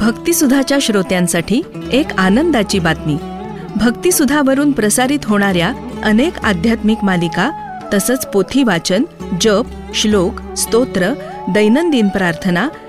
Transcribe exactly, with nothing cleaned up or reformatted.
भक्तिसुधाच्या श्रोत्यांसाठी एक आनंदाची बातमी. भक्तिसुधावरून प्रसारित होणाऱ्या अनेक आध्यात्मिक मालिका तसंच पोथी वाचन, जप, श्लोक, स्तोत्र, दैनंदिन प्रार्थना